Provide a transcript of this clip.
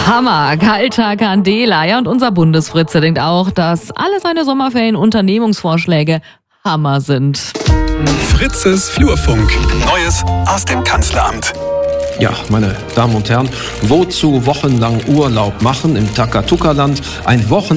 Hammer, kalter Candela. Ja, und unser Bundesfritze denkt auch, dass alle seine Sommerferien-Unternehmungsvorschläge Hammer sind. Fritzes Flurfunk. Neues aus dem Kanzleramt. Ja, meine Damen und Herren, wozu wochenlang Urlaub machen im Takatuka-Land? Ein